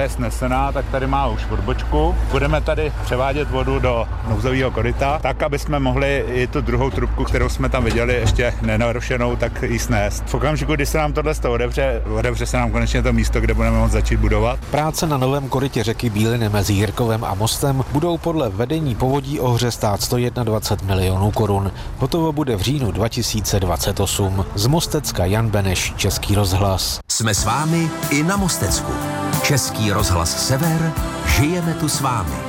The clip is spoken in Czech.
je snesená, tak tady má už odbočku. Budeme tady převádět vodu do nouzového koryta, tak, aby jsme mohli i tu druhou trubku, kterou jsme tam viděli, ještě nenarušenou, tak ji snést. V okamžiku, kdy se nám tohle otevře se nám konečně to místo, kde budeme moct začít budovat. Práce na novém korytě řeky Bíliny mezi Jirkovem a Mostem budou podle vedení Povodí Ohře stát 121 milionů korun. Hotovo bude v říjnu 2028. Z Mostecka Jan Beneš, Český rozhlas. Jsme s vámi i na Mostecku. Český rozhlas Sever, žijeme tu s vámi.